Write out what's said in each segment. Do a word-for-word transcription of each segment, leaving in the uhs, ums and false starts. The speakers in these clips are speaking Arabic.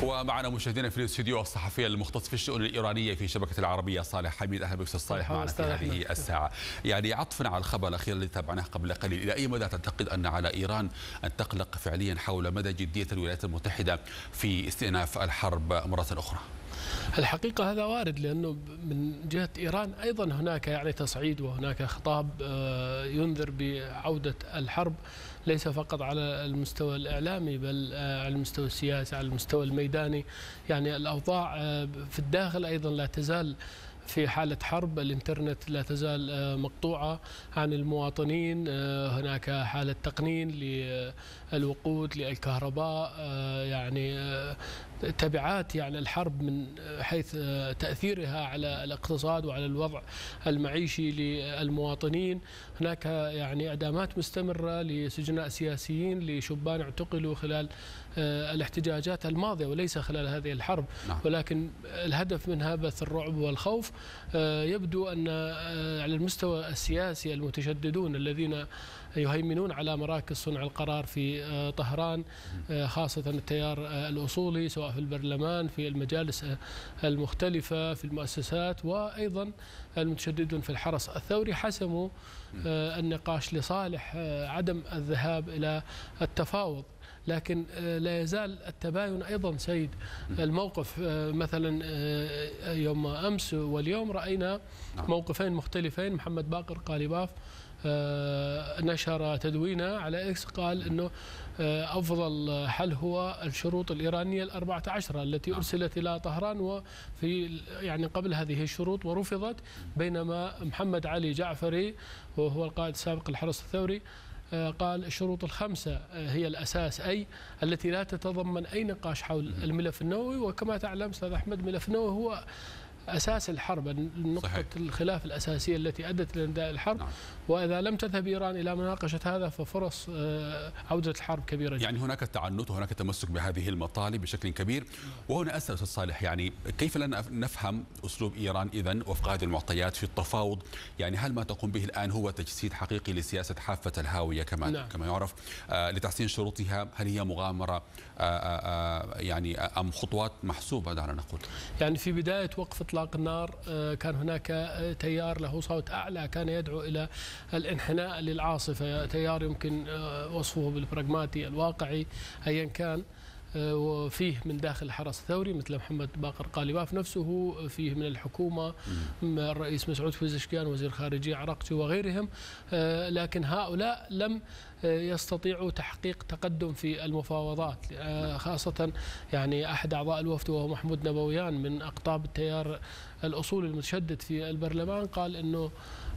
ومعنا مشاهدينا في الاستوديو الصحفي المختص في الشؤون الإيرانية في شبكة العربية صالح حميد. أهلا بك أستاذ صالح معنا في هذه الساعة. يعني عطفا على الخبر الأخير الذي تابعناه قبل قليل، إلى أي مدى تعتقد أن على إيران أن تقلق فعليا حول مدى جدية الولايات المتحدة في استئناف الحرب مرة أخرى؟ الحقيقة هذا وارد، لأنه من جهة إيران أيضا هناك يعني تصعيد وهناك خطاب ينذر بعودة الحرب، ليس فقط على المستوى الإعلامي بل على المستوى السياسي، على المستوى الميداني. يعني الأوضاع في الداخل أيضا لا تزال في حالة حرب، الإنترنت لا تزال مقطوعة عن المواطنين، هناك حالة تقنين للوقود للكهرباء، يعني تبعات يعني الحرب من حيث تأثيرها على الاقتصاد وعلى الوضع المعيشي للمواطنين. هناك يعني إعدامات مستمرة لسجناء سياسيين، لشبان اعتقلوا خلال الاحتجاجات الماضية وليس خلال هذه الحرب، ولكن الهدف منها بث الرعب والخوف. يبدو أن على المستوى السياسي المتشددون الذين يهيمنون على مراكز صنع القرار في طهران، خاصة التيار الأصولي سواء في البرلمان في المجالس المختلفة في المؤسسات، وأيضا المتشددون في الحرس الثوري، حسموا النقاش لصالح عدم الذهاب إلى التفاوض. لكن لا يزال التباين أيضا سيد. الموقف مثلا يوم أمس واليوم رأينا موقفين مختلفين. محمد باقر قالباف نشر تدوينه على إكس، قال أنه أفضل حل هو الشروط الإيرانية الأربعة عشرة التي أرسلت إلى طهران وفي يعني قبل هذه الشروط ورفضت، بينما محمد علي جعفري وهو القائد السابق للحرس الثوري قال الشروط الخمسة هي الأساس، أي التي لا تتضمن أي نقاش حول الملف النووي. وكما تعلم أستاذ أحمد، ملف النووي هو أساس الحرب، نقطة صحيح. الخلاف الأساسية التي أدت لإنداء الحرب، نعم. وإذا لم تذهب إيران إلى مناقشة هذا ففرص عودة الحرب كبيرة جدا. يعني هناك تعنت وهناك تمسك بهذه المطالب بشكل كبير. وهنا أسأل أستاذ صالح، يعني كيف لنا نفهم أسلوب إيران إذن وفق هذه المعطيات في التفاوض؟ يعني هل ما تقوم به الآن هو تجسيد حقيقي لسياسة حافة الهاوية كما نعم. كما يعرف آه لتحسين شروطها؟ هل هي مغامرة آه آه يعني أم خطوات محسوبة دعنا نقول؟ يعني في بداية وقف إطلاق النار كان هناك تيار له صوت أعلى كان يدعو إلى الانحناء للعاصفة، تيار يمكن وصفه بالبراغماتي الواقعي أيا كان، وفيه من داخل الحرس الثوري مثل محمد باقر قالباف نفسه، فيه من الحكومة الرئيس مسعود فيزشكيان وزير خارجية عراقجي وغيرهم، لكن هؤلاء لم يستطيعوا تحقيق تقدم في المفاوضات، خاصة يعني أحد أعضاء الوفد وهو محمود نبويان من أقطاب التيار الأصولي المتشدد في البرلمان قال أنه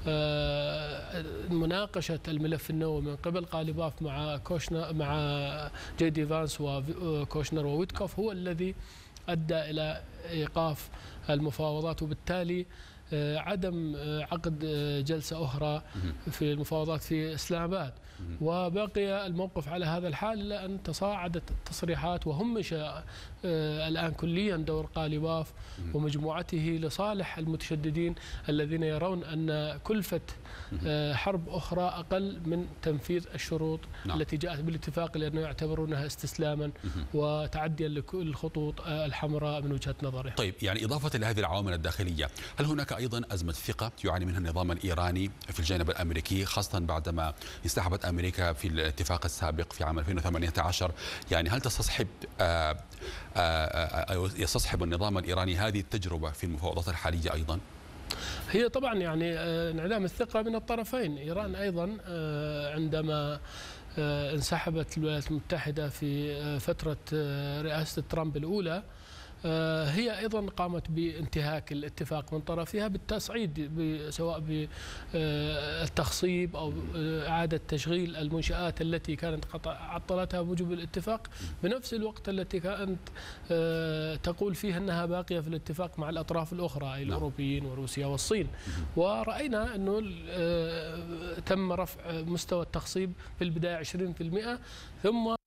مناقشة الملف النووي من قبل قالباف مع كوشنر مع جي دي فانس وكوشنر وويتكوف هو الذي أدى إلى إيقاف المفاوضات، وبالتالي عدم عقد جلسة أخرى في المفاوضات في إسلام آباد. وبقي الموقف على هذا الحال إلا أن تصاعدت التصريحات وهمش الآن كليا دور قالباف ومجموعته لصالح المتشددين الذين يرون أن كلفة حرب أخرى أقل من تنفيذ الشروط نعم. التي جاءت بالاتفاق، لأنه يعتبرونها استسلاما وتعديا لكل الخطوط الحمراء من وجهة نظرهم. طيب، يعني إضافة لهذه العوامل الداخلية، هل هناك أيضا أزمة ثقة يعاني منها النظام الإيراني في الجانب الأمريكي، خاصة بعدما انسحبت أمريكا في الاتفاق السابق في عام ألفين وثمانية عشر؟ يعني هل تستصحب آآ آآ يستصحب النظام الإيراني هذه التجربة في المفاوضات الحالية أيضا؟ هي طبعا يعني انعدام الثقة من الطرفين. إيران أيضا عندما انسحبت الولايات المتحدة في فترة رئاسة ترامب الأولى، هي أيضا قامت بانتهاك الاتفاق من طرفها بالتصعيد سواء بالتخصيب أو إعادة تشغيل المنشآت التي كانت عطلتها بموجب الاتفاق، بنفس الوقت التي كانت تقول فيها أنها باقية في الاتفاق مع الأطراف الأخرى أي الأوروبيين وروسيا والصين. ورأينا أنه تم رفع مستوى التخصيب في البداية عشرين بالمئة ثم